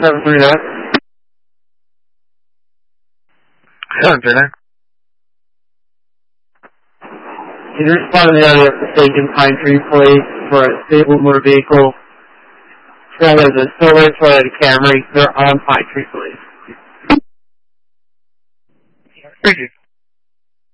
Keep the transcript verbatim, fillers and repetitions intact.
seven three nine. seven three nine. You responded to the audio mistaken Pine Tree Place for a stable motor vehicle. Trailer is a Silver, Toyota Camry. They're on Pine Tree Place. Thank you.